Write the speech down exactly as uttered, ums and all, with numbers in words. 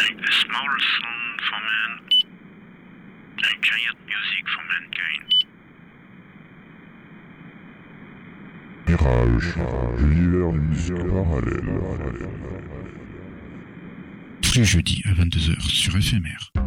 A small song for man, a giant music for mankind. Mirage, l'univers d'une musique parallèle. Tous les jeudis à vingt-deux heures sur F M R.